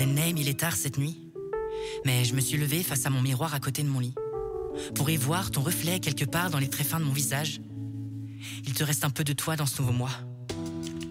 Name, il est tard cette nuit, mais je me suis levée face à mon miroir à côté de mon lit, pour y voir ton reflet quelque part dans les traits fins de mon visage. Il te reste un peu de toi dans ce nouveau moi.